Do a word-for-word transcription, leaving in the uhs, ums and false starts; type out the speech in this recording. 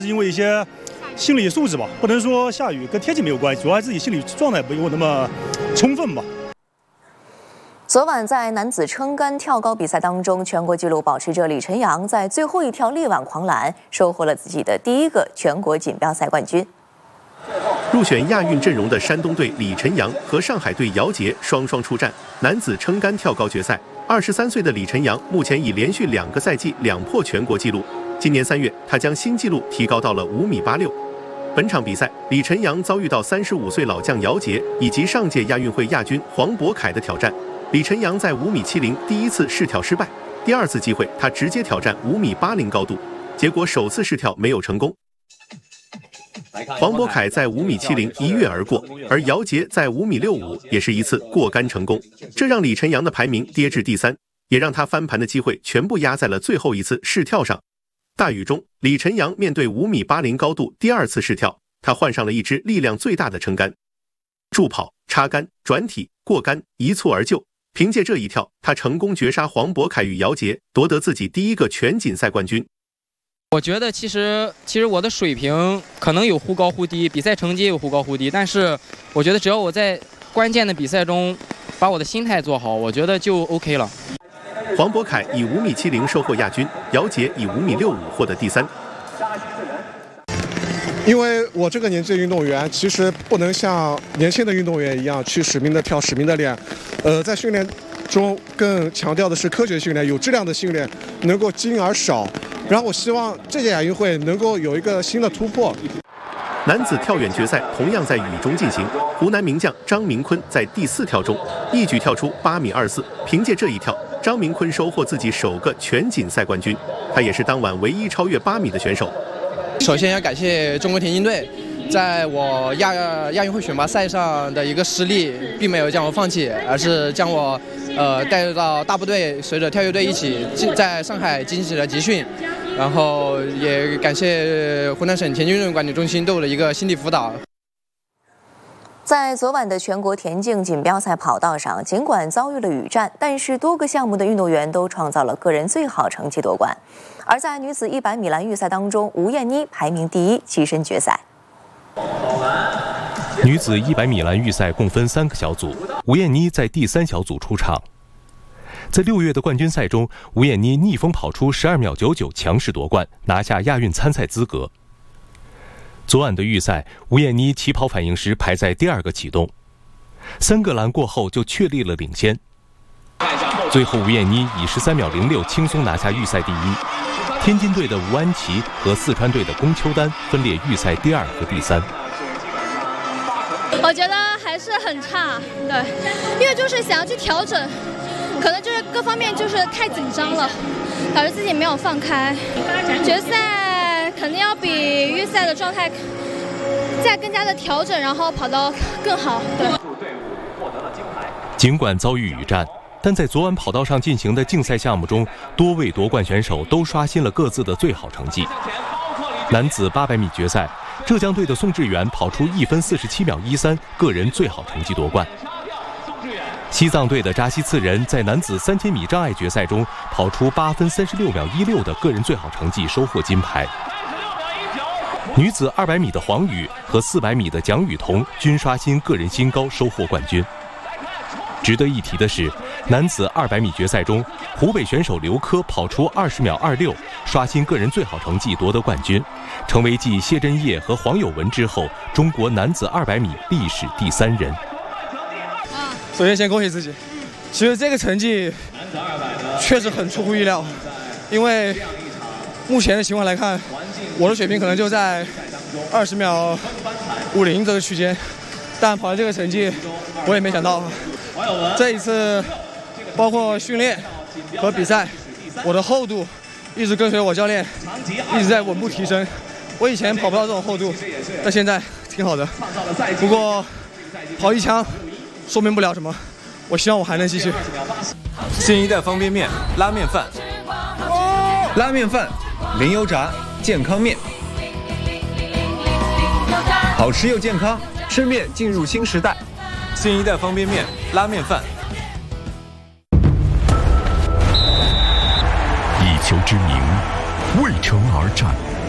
因为一些心理素质吧，不能说下雨跟天气没有关系，主要还是自己心理状态没有那么充分吧。 昨晚在男子撑杆跳高比赛当中，全国纪录保持者李晨阳在最后一跳力挽狂澜，收获了自己的第一个全国锦标赛冠军。 入选亚运阵容的山东队李晨阳和上海队姚杰双双出战男子撑杆跳高决赛。二十三岁的李晨阳目前已连续两个赛季两破全国纪录。今年三月，他将新纪录提高到了五米八六。本场比赛，李晨阳遭遇到三十五岁老将姚杰以及上届亚运会亚军黄渤凯的挑战。李晨阳在五米七零第一次试跳失败，第二次机会他直接挑战五米八零高度，结果首次试跳没有成功。黄渤凯在五米七零一跃而过，而姚杰在五米六五也是一次过杆成功，这让李晨阳的排名跌至第三，也让他翻盘的机会全部压在了最后一次试跳上。大雨中，李晨阳面对五米八零高度第二次试跳，他换上了一支力量最大的撑杆，助跑、插杆、转体、过杆一蹴而就。凭借这一跳，他成功绝杀黄渤凯与姚杰，夺得自己第一个全锦赛冠军。 我觉得其实其实我的水平可能有忽高忽低，比赛成绩也有忽高忽低，但是我觉得只要我在关键的比赛中把我的心态做好，我觉得就 OK 了。 黄渤凯以五米七零收获亚军，姚杰以五米六五获得第三。 因为我这个年纪的运动员，其实不能像年轻的运动员一样去使命的跳、使命的练，呃，在训练中更强调的是科学训练、有质量的训练，能够精而少。然后我希望这届亚运会能够有一个新的突破。 男子跳远决赛同样在雨中进行，湖南名将张明坤在第四跳中一举跳出八米二四，凭借这一跳，张明坤收获自己首个全锦赛冠军，他也是当晚唯一超越八米的选手。 首先要感谢中国田径队，在我亚亚运会选拔赛上的一个失利，并没有将我放弃，而是将我呃带入到大部队，随着跳跃队一起在上海进行了集训。然后也感谢湖南省田径运动管理中心对我的一个心理辅导。 在昨晚的全国田径锦标赛跑道上，尽管遭遇了雨战，但是多个项目的运动员都创造了个人最好成绩夺冠。而在女子一百米栏预赛当中，吴艳妮排名第一，跻身决赛。 女子一百米栏预赛共分三个小组，吴艳妮在第三小组出场。在六月的冠军赛中，吴艳妮逆风跑出十二秒九九，强势夺冠，拿下亚运参赛资格。昨晚的预赛，吴艳妮起跑反应时排在第二个启动，三个栏过后就确立了领先。最后，吴艳妮以十三秒零六轻松拿下预赛第一。天津队的吴安琪和四川队的龚秋丹分列预赛第二和第三。 我觉得还是很差，对，因为就是想要去调整，可能就是各方面就是太紧张了，导致自己没有放开。决赛肯定要比预赛的状态再更加的调整，然后跑得更好。对。 尽管遭遇雨战，但在昨晚跑道上进行的竞赛项目中，多位夺冠选手都刷新了各自的最好成绩。男子八百米决赛，浙江队的宋志远跑出一分四十七秒一三，个人最好成绩夺冠。西藏队的扎西次仁在男子三千米障碍决赛中跑出八分三十六秒一六的个人最好成绩，收获金牌。女子二百米的黄宇和四百米的蒋雨桐均刷新个人新高，收获冠军。值得一提的是，男子二百米决赛中，湖北选手刘科跑出二十秒二六，刷新个人最好成绩，夺得冠军，成为继谢震业和黄有文之后，中国男子二百米历史第三人。 首先先恭喜自己，其实这个成绩确实很出乎意料，因为目前的情况来看，我的水平可能就在二十秒五零这个区间，但跑到这个成绩，我也没想到。这一次，包括训练和比赛，我的厚度一直跟随我教练，一直在稳步提升。我以前跑不到这种厚度，但现在挺好的。不过跑一枪说明不了什么，我希望我还能继续。 新一代方便面、拉面饭、拉面饭、零油炸健康面，好吃又健康，吃面进入新时代。新一代方便面、拉面饭。 以球之名，为城而战。